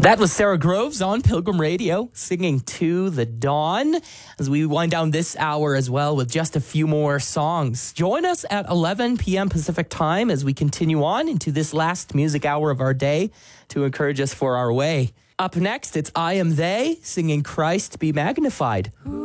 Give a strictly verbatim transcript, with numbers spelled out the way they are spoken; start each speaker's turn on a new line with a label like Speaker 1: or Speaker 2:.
Speaker 1: That was Sarah Groves on Pilgrim Radio singing To the Dawn as we wind down this hour as well with just a few more songs. Join us at eleven p.m. Pacific time as we continue on into this last music hour of our day to encourage us for our way. Up next, it's I Am They singing Christ Be Magnified.